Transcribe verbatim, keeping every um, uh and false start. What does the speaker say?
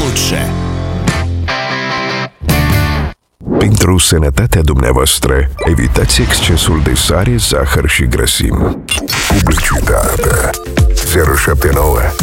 Dolce. Pentru sănătatea dumneavoastră, evitați excesul de sare, zahăr și grăsimi. Publicitate zero șapte nouă